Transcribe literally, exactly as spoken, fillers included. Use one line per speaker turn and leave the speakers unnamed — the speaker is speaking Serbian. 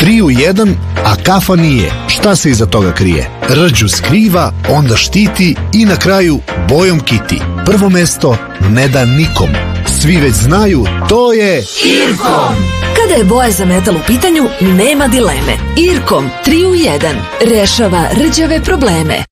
tri u jedan, a kafa nije. Šta se iza toga krije? Rđu skriva, onda štiti i na kraju bojom kiti. Prvo mesto ne da nikom. Svi već znaju, to je Irkom.
Kada je boja za metal u pitanju, nema dileme. Irkom tri u jedan rešava rđave probleme.